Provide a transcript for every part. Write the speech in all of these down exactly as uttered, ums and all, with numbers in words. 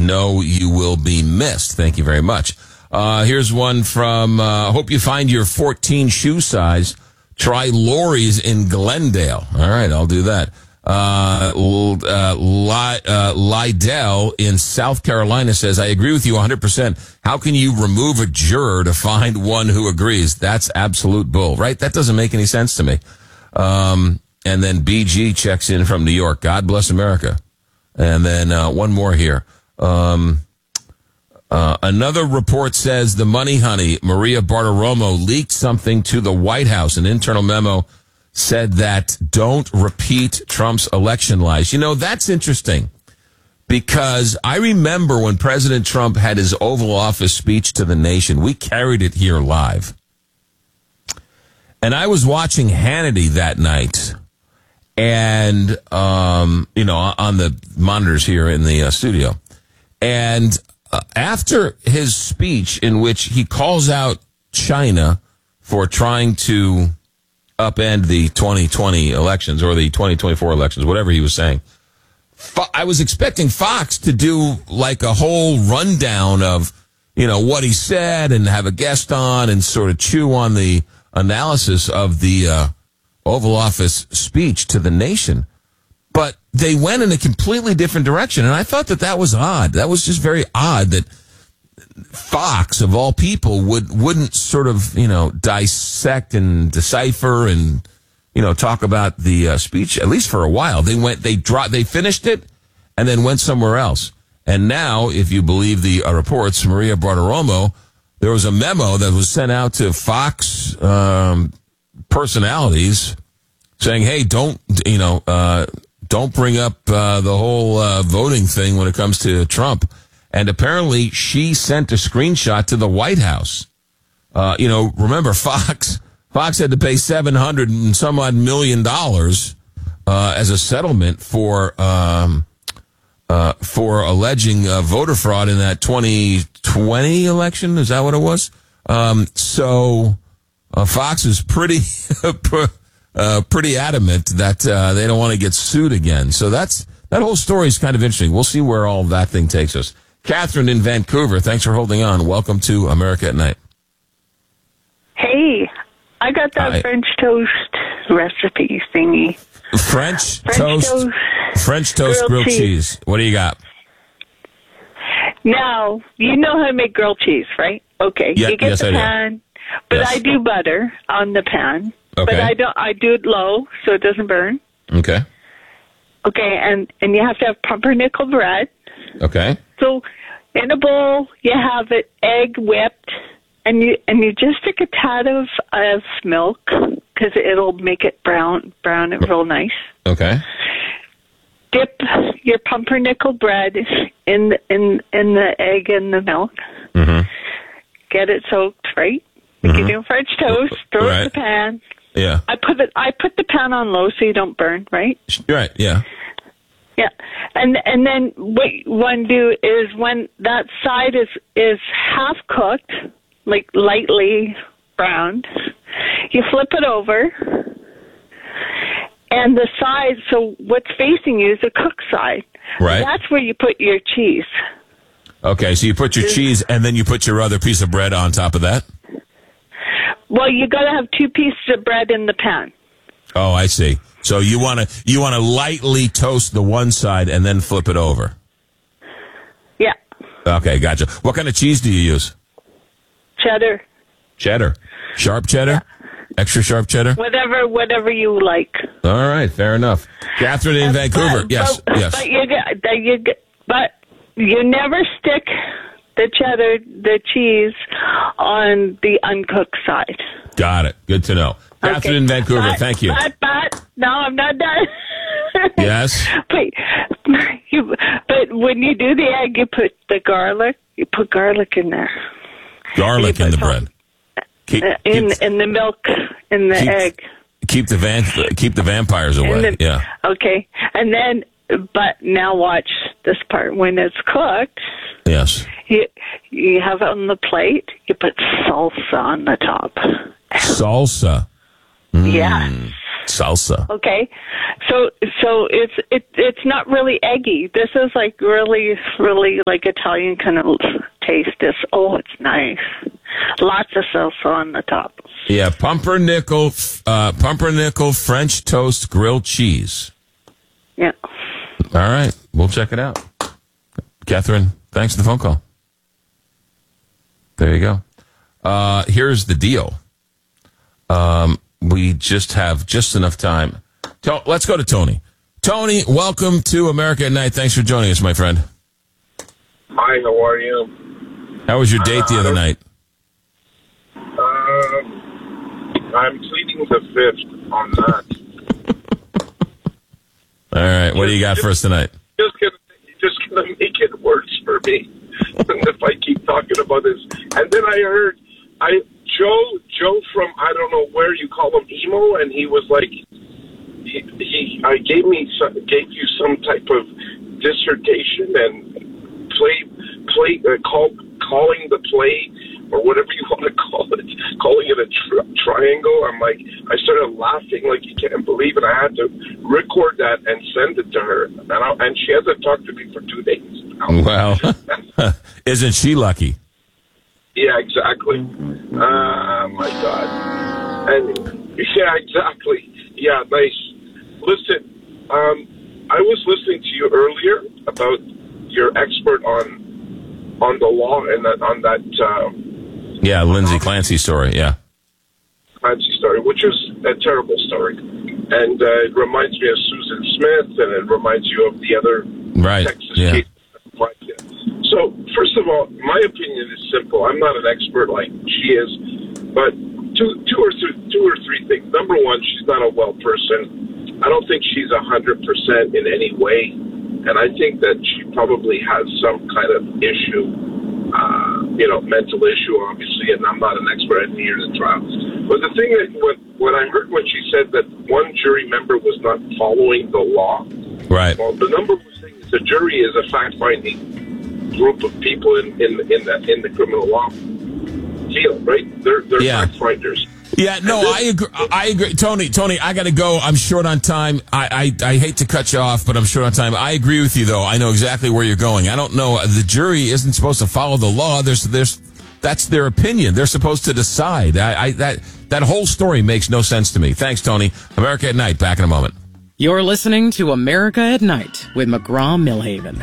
know you will be missed. Thank you very much. Uh, here's one from, uh, hope you find your fourteen shoe size. Try Lori's in Glendale. All right, I'll do that. Uh, uh, Ly, uh, Lydell in South Carolina says, I agree with you one hundred percent. How can you remove a juror to find one who agrees? That's absolute bull, right? That doesn't make any sense to me. Um, and then B G checks in from New York. God bless America. And then, uh, one more here. Um, uh, another report says the money honey, Maria Bartiromo, leaked something to the White House. An internal memo said that don't repeat Trump's election lies. You know, that's interesting because I remember when President Trump had his Oval Office speech to the nation, we carried it here live. And I was watching Hannity that night and, um, you know, on the monitors here in the uh, studio. And uh, after his speech in which he calls out China for trying to upend the twenty twenty elections or the twenty twenty-four elections, whatever he was saying. Fo- I was expecting Fox to do like a whole rundown of, you know, what he said and have a guest on and sort of chew on the analysis of the uh, Oval Office speech to the nation. But they went in a completely different direction. And I thought that that was odd. That was just very odd that Fox, of all people, would, wouldn't sort of, you know, dissect and decipher and, you know, talk about the uh, speech, at least for a while. They went, they dropped, they finished it and then went somewhere else. And now, if you believe the uh, reports, Maria Bartiromo, there was a memo that was sent out to Fox um, personalities saying, hey, don't, you know, uh, don't bring up uh, the whole uh, voting thing when it comes to Trump. And apparently she sent a screenshot to the White House. Uh, you know, remember Fox, Fox had to pay seven hundred and some odd million dollars, uh, as a settlement for, um, uh, for alleging uh, voter fraud in that twenty twenty election. Is that what it was? Um, so, uh, Fox is pretty, uh, pretty adamant that, uh, they don't want to get sued again. So that's, that whole story is kind of interesting. We'll see where all that thing takes us. Catherine in Vancouver, thanks for holding on. Welcome to America at Night. Hey, I got that Hi. French toast recipe thingy. French, French toast, toast, French toast grilled, grilled cheese. cheese. What do you got? Now, you know how to make grilled cheese, right? Okay, Yeah, you get yes, the I do. pan, but Yes. I do butter on the pan. Okay. But I don't. I do it low so it doesn't burn. Okay. Okay, and and you have to have pumpernickel bread. Okay. So in a bowl, you have it egg whipped, and you and you just stick a tad of of milk because it'll make it brown brown it real nice. Okay. Dip your pumpernickel bread in the, in in the egg and the milk. Mm-hmm. Get it soaked, right? Like Mhm. you're doing French toast. Throw it in Right. the pan. Yeah. I put it. I put the pan on low so you don't burn, right? Right. Yeah. Yeah, and and then what you want to do is when that side is is half cooked, like lightly browned, you flip it over, and the side, so what's facing you is the cooked side. Right. That's where you put your cheese. Okay. So you put your cheese and then you put your other piece of bread on top of that. Well, you got to have two pieces of bread in the pan. Oh, I see. So you want to you want to lightly toast the one side and then flip it over. Yeah, Okay, gotcha. What kind of cheese do you use? cheddar, Cheddar. Sharp cheddar? Extra sharp cheddar? whatever, whatever you like. All right, fair enough. Catherine in Vancouver. But, yes, but, yes. But you get, that you get, but you never stick the cheddar, the cheese, on the uncooked side. Got it. Good to know. Catherine Okay. in Vancouver, But- thank you. But, but, no, I'm not done. Yes? But, you, but when you do the egg, you put the garlic. You put garlic in there. Garlic You in the put bread. Keep, Uh, in keep, in the milk, in the keep- egg. keep the van, keep the vampires away. And then- yeah. Okay, and then, but now watch this part. When it's cooked, Yes. you you have it on the plate. You put salsa on the top. Salsa. Mm. Yeah, Salsa. Okay, so so it's it it's not really eggy. This is like really really like Italian kind of taste. This oh, it's nice. Lots of salsa on the top. Yeah, pumpernickel, uh, pumpernickel French toast grilled cheese. Yeah. All right, we'll check it out. Catherine, thanks for the phone call. There you go. Uh, here's the deal. Um, we just have just enough time. To- let's go to Tony. Tony, welcome to America at Night. Thanks for joining us, my friend. Hi, how are you? How was your date the other night? Uh, I'm pleading the fifth on that. All right, what do you got for us tonight? Just gonna, just gonna make it worse for me if I keep talking about this. And then I heard, I Joe, Joe from I don't know where you call him emo, and he was like, he, he I gave me some, gave you some type of dissertation and play, play, uh, call, calling the play. Or whatever you want to call it, calling it a tri- triangle. I'm like, I started laughing like you can't believe it. I had to record that and send it to her, and, I, and she hasn't talked to me for two days now. Well, isn't she lucky? Yeah, exactly. Uh, my God. And yeah, exactly. Yeah, nice. Listen, um, I was listening to you earlier about your expert on on the law and that, on that. Um, Yeah, Lindsay Clancy story, yeah. Clancy story, which was a terrible story. And uh, it reminds me of Susan Smith, and it reminds you of the other right. Texas yeah. case. So, first of all, my opinion is simple. I'm not an expert like she is, but two, two, or th- two or three things. Number one, she's not a well person. I don't think she's one hundred percent in any way, and I think that she probably has some kind of issue. Uh, you know, mental issue, obviously, and I'm not an expert. I didn't hear the trial. But the thing that, when, when I heard when she said that one jury member was not following the law, right? Well, the number one thing is the jury is a fact-finding group of people in in in the in the criminal law field, right? They're they're yeah. fact-finders. Yeah, no, I agree. I agree, Tony. Tony, I got to go. I'm short on time. I, I I hate to cut you off, but I'm short on time. I agree with you, though. I know exactly where you're going. I don't know. The jury isn't supposed to follow the law. There's there's that's their opinion. They're supposed to decide. I, I that that whole story makes no sense to me. Thanks, Tony. America at Night. Back in a moment. You're listening to America at Night with McGraw-Millhaven.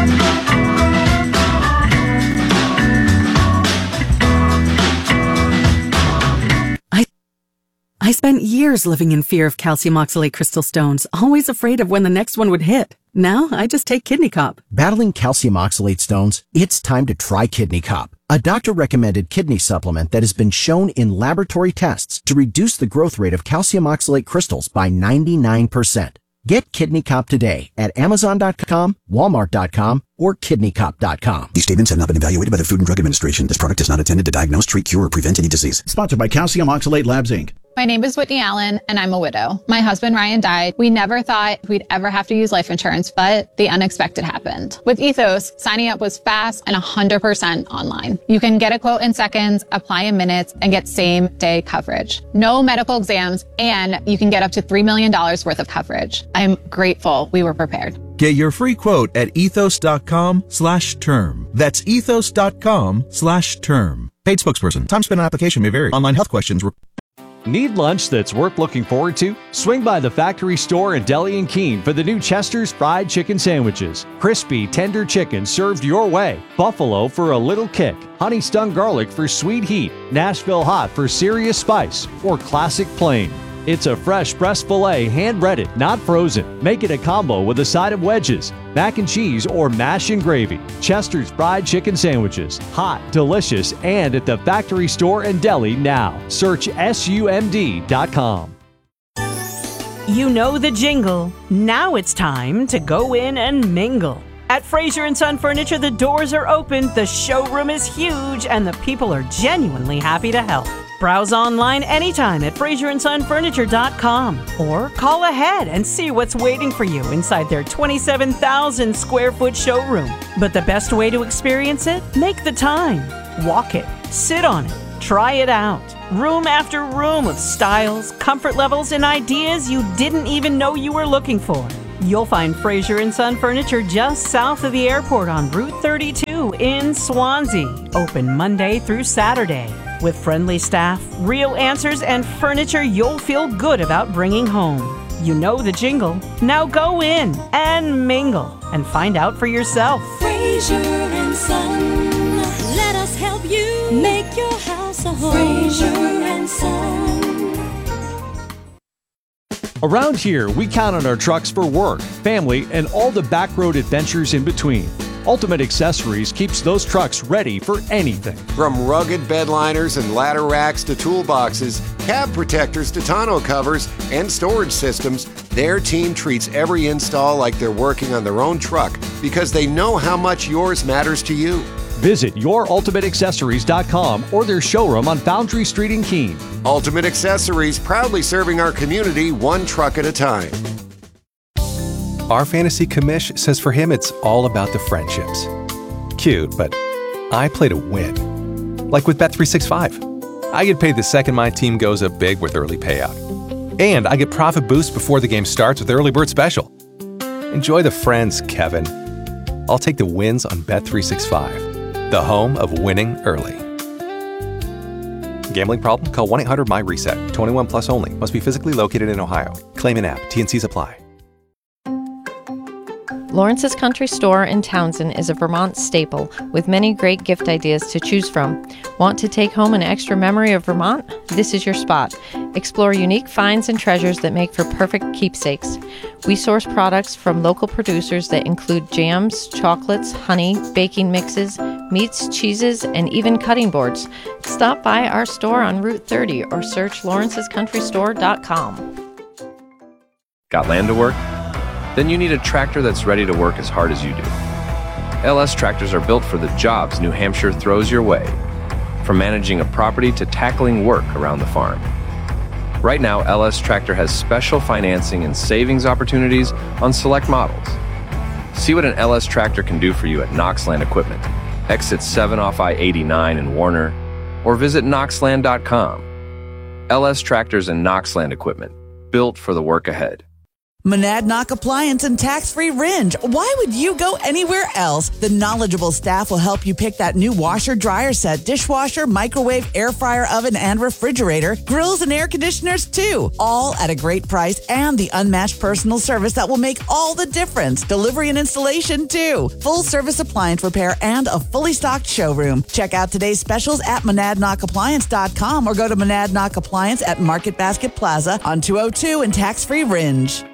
I spent years living in fear of calcium oxalate crystal stones, always afraid of when the next one would hit. Now, I just take Kidney Cop. Battling calcium oxalate stones? It's time to try Kidney Cop, a doctor-recommended kidney supplement that has been shown in laboratory tests to reduce the growth rate of calcium oxalate crystals by ninety-nine percent. Get Kidney Cop today at Amazon dot com, Walmart dot com, or Kidney Cop dot com. These statements have not been evaluated by the Food and Drug Administration. This product is not intended to diagnose, treat, cure, or prevent any disease. Sponsored by Calcium Oxalate Labs, Incorporated. My name is Whitney Allen, and I'm a widow. My husband, Ryan, died. We never thought we'd ever have to use life insurance, but the unexpected happened. With Ethos, signing up was fast and one hundred percent online. You can get a quote in seconds, apply in minutes, and get same-day coverage. No medical exams, and you can get up to three million dollars worth of coverage. I'm grateful we were prepared. Get your free quote at ethos.com slash term. That's ethos.com slash term. Paid spokesperson. Time spent on application may vary. Online health questions. Re- Need lunch that's worth looking forward to? Swing by the Factory Store in Deli and Keene for the new Chester's Fried Chicken Sandwiches. Crispy, tender chicken served your way. Buffalo for a little kick. Honey Stung Garlic for sweet heat. Nashville Hot for serious spice. Or Classic Plain. It's a fresh pressed filet, hand-breaded, not frozen. Make it a combo with a side of wedges, mac and cheese, or mash and gravy. Chester's Fried Chicken Sandwiches. Hot, delicious, and at the Factory Store and Deli now. Search S U M D dot com. You know the jingle. Now it's time to go in and mingle. At Fraser and Son Furniture, the doors are open, the showroom is huge, and the people are genuinely happy to help. Browse online anytime at fraser and son furniture dot com or call ahead and see what's waiting for you inside their twenty-seven thousand square foot showroom. But the best way to experience it? Make the time. Walk it. Sit on it. Try it out. Room after room of styles, comfort levels, and ideas you didn't even know you were looking for. You'll find Fraser and Son Furniture just south of the airport on Route thirty-two in Swansea. Open Monday through Saturday. With friendly staff, real answers, and furniture you'll feel good about bringing home. You know the jingle. Now go in and mingle and find out for yourself. Fraser and Son, let us help you make your house a home. Fraser and Son. Around here, we count on our trucks for work, family, and all the back road adventures in between. Ultimate Accessories keeps those trucks ready for anything. From rugged bed liners and ladder racks to toolboxes, cab protectors to tonneau covers, and storage systems, their team treats every install like they're working on their own truck because they know how much yours matters to you. Visit your ultimate accessories dot com or their showroom on Foundry Street in Keene. Ultimate Accessories, proudly serving our community one truck at a time. Our fantasy commish says for him it's all about the friendships. Cute, but I play to win. Like with Bet three sixty-five. I get paid the second my team goes up big with early payout. And I get profit boost before the game starts with Early Bird Special. Enjoy the friends, Kevin. I'll take the wins on Bet three sixty-five, the home of winning early. Gambling problem? Call one eight hundred M Y reset. twenty-one plus only. Must be physically located in Ohio. Claim in app. T N Cs apply. Lawrence's Country Store in Townsend is a Vermont staple with many great gift ideas to choose from. Want to take home an extra memory of Vermont? This is your spot. Explore unique finds and treasures that make for perfect keepsakes. We source products from local producers that include jams, chocolates, honey, baking mixes, meats, cheeses, and even cutting boards. Stop by our store on Route thirty or search lawrences country store dot com. Got land to work? Then you need a tractor that's ready to work as hard as you do. L S tractors are built for the jobs New Hampshire throws your way, from managing a property to tackling work around the farm. Right now, L S Tractor has special financing and savings opportunities on select models. See what an L S Tractor can do for you at Knoxland Equipment, exit seven off I eighty-nine in Warner, or visit knoxland dot com. L S Tractors and Knoxland Equipment, built for the work ahead. Monadnock Appliance and Tax-Free Ringe. Why would you go anywhere else? The knowledgeable staff will help you pick that new washer, dryer set, dishwasher, microwave, air fryer, oven, and refrigerator, grills and air conditioners too. All at a great price and the unmatched personal service that will make all the difference. Delivery and installation too. Full service appliance repair and a fully stocked showroom. Check out today's specials at monadnock appliance dot com or go to Monadnock Appliance at Market Basket Plaza on two oh two and Tax-Free Ringe.